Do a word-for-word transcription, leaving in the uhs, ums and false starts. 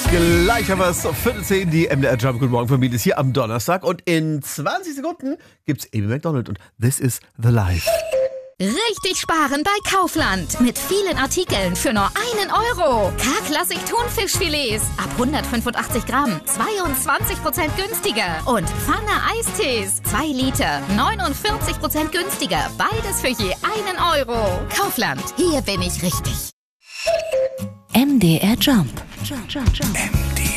Gleich haben wir es auf Viertel zehn, die M D R Jump Good Morning Familie ist hier am Donnerstag und in zwanzig Sekunden gibt's Amy Macdonald und This is the Life. Richtig sparen bei Kaufland. Mit vielen Artikeln für nur einen Euro. K-Klassik Thunfischfilets ab hundertfünfundachtzig Gramm, zweiundzwanzig Prozent günstiger. Und Pfanne Eistees, zwei Liter, neunundvierzig Prozent günstiger. Beides für je einen Euro. Kaufland, hier bin ich richtig. M D R Jump. Jump, Jump, Jump. M D R